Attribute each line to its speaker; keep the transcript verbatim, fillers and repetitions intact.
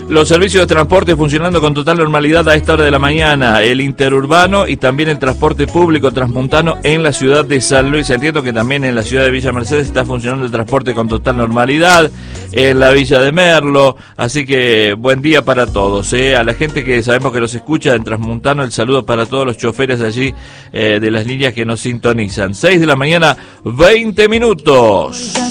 Speaker 1: Los servicios de transporte funcionando con total normalidad a esta hora de la mañana, el interurbano y también el transporte público transmontano en la ciudad de San Luis. Entiendo que también en la ciudad de Villa Mercedes está funcionando el transporte con total normalidad, en la Villa de Merlo, así que buen día para todos, ¿eh? A la gente que sabemos que los escucha en Transmontano, el saludo para todos los choferes allí eh, de las líneas que nos sintonizan. seis de la mañana, veinte minutos.